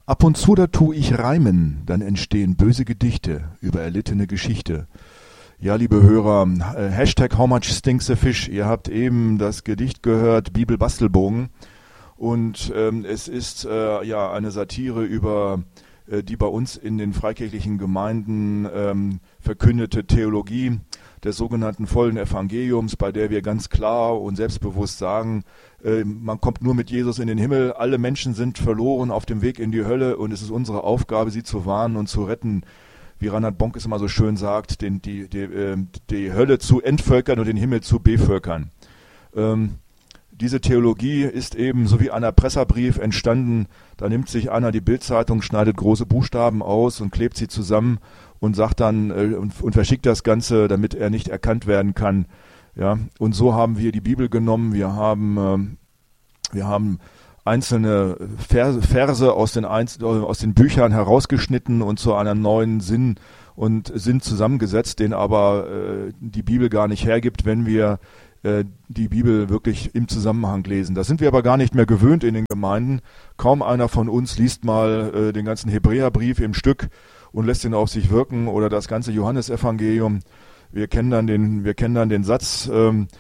Ab und zu da tu ich reimen, dann entstehen böse Gedichte über erlittene Geschichte. Ja, liebe Hörer, Hashtag How much stinks the fish? Ihr habt eben das Gedicht gehört, Bibel-Bastelbogen. Und es ist ja eine Satire über die bei uns in den freikirchlichen Gemeinden verkündete Theologie des sogenannten vollen Evangeliums, bei der wir ganz klar und selbstbewusst sagen, man kommt nur mit Jesus in den Himmel, alle Menschen sind verloren auf dem Weg in die Hölle und es ist unsere Aufgabe, sie zu warnen und zu retten, wie Reinhard Bonk es immer so schön sagt, die Hölle zu entvölkern und den Himmel zu bevölkern. Diese Theologie ist eben so wie ein Erpresserbrief entstanden. Da nimmt sich einer die Bild-Zeitung, schneidet große Buchstaben aus und klebt sie zusammen und sagt dann und verschickt das Ganze, damit er nicht erkannt werden kann. Ja, und so haben wir die Bibel genommen. Wir haben einzelne Verse aus den Büchern herausgeschnitten und zu einem neuen Sinn zusammengesetzt, den aber die Bibel gar nicht hergibt, wenn wir die Bibel wirklich im Zusammenhang lesen. Das sind wir aber gar nicht mehr gewöhnt in den Gemeinden. Kaum einer von uns liest mal den ganzen Hebräerbrief im Stück und lässt ihn auf sich wirken oder das ganze Johannesevangelium. Wir kennen dann den Satz,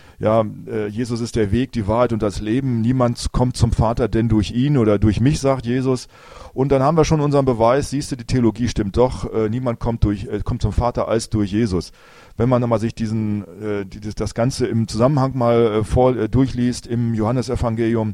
Jesus ist der Weg, die Wahrheit und das Leben. Niemand kommt zum Vater denn durch ihn oder durch mich, sagt Jesus. Und dann haben wir schon unseren Beweis, siehst du, die Theologie stimmt doch. Niemand kommt zum Vater als durch Jesus. Wenn man mal sich das Ganze im Zusammenhang mal durchliest im Johannesevangelium,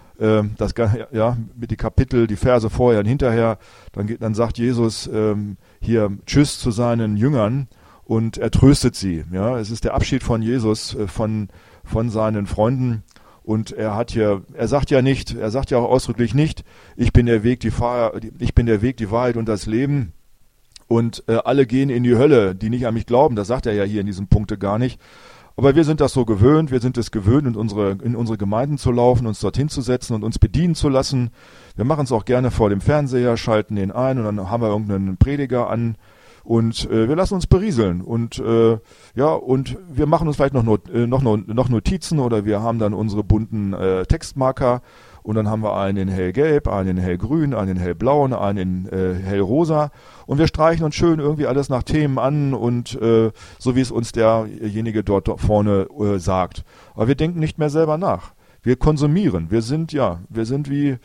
mit die Kapitel, die Verse vorher und hinterher, dann sagt Jesus hier Tschüss zu seinen Jüngern. Und er tröstet sie. Ja, es ist der Abschied von Jesus, von seinen Freunden. Und er sagt ja auch ausdrücklich nicht, ich bin der Weg, die Wahrheit und das Leben. Und alle gehen in die Hölle, die nicht an mich glauben. Das sagt er ja hier in diesem Punkte gar nicht. Aber wir sind das so gewöhnt. Wir sind es gewöhnt, in unsere Gemeinden zu laufen, uns dorthin zu setzen und uns bedienen zu lassen. Wir machen es auch gerne vor dem Fernseher, schalten den ein und dann haben wir irgendeinen Prediger an. Und wir lassen uns berieseln und und wir machen uns vielleicht noch Notizen oder wir haben dann unsere bunten Textmarker und dann haben wir einen in hellgelb, einen in hellgrün, einen in hellblau, einen in hellrosa und wir streichen uns schön irgendwie alles nach Themen an und so wie es uns derjenige dort vorne sagt. Aber wir denken nicht mehr selber nach. Wir konsumieren. Wir sind wie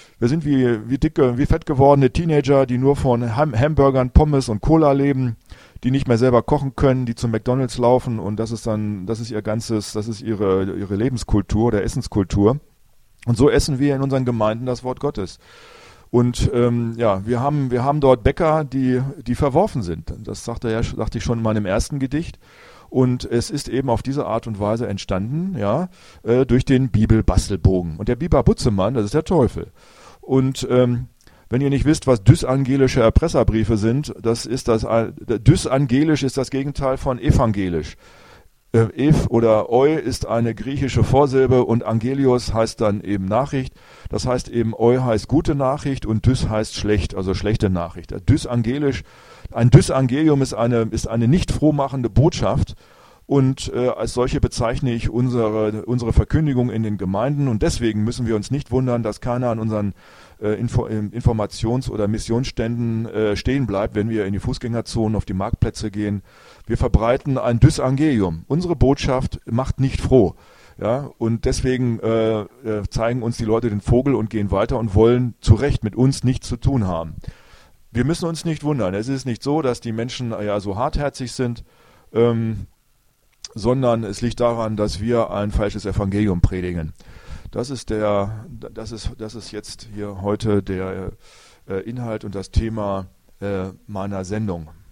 fett gewordene Teenager, die nur von Hamburgern, Pommes und Cola leben, die nicht mehr selber kochen können, die zum McDonald's laufen und das ist ihre Lebenskultur oder Essenskultur. Und so essen wir in unseren Gemeinden das Wort Gottes. Und wir haben dort Bäcker, die verworfen sind. Das sagte ich schon in meinem ersten Gedicht. Und es ist eben auf diese Art und Weise entstanden, durch den Bibel-Bastelbogen. Und der Biber Butzemann, das ist der Teufel. Und wenn ihr nicht wisst, was dysangelische Erpresserbriefe sind, dysangelisch ist das Gegenteil von evangelisch. Ev oder Eu ist eine griechische Vorsilbe und Angelios heißt dann eben Nachricht. Das heißt eben Eu heißt gute Nachricht und Dys heißt schlecht, also schlechte Nachricht. Ein Dysangelium ist eine nicht frohmachende Botschaft. Und als solche bezeichne ich unsere Verkündigung in den Gemeinden und deswegen müssen wir uns nicht wundern, dass keiner an unseren Informations- oder Missionsständen stehen bleibt, wenn wir in die Fußgängerzonen, auf die Marktplätze gehen. Wir verbreiten ein Dysangelium. Unsere Botschaft macht nicht froh. Ja, und deswegen zeigen uns die Leute den Vogel und gehen weiter und wollen zu Recht mit uns nichts zu tun haben. Wir müssen uns nicht wundern. Es ist nicht so, dass die Menschen so hartherzig sind, sondern es liegt daran, dass wir ein falsches Evangelium predigen. Das ist jetzt hier heute der Inhalt und das Thema meiner Sendung.